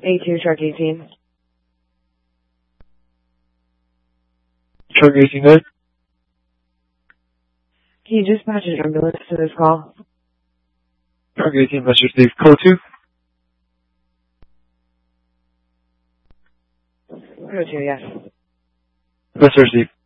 A2 Truck 18. Truck 18 good? Can you dispatch an ambulance to this call? Truck 18, message Steve. Code 2? Code 2, yes. Yes, sir, Steve.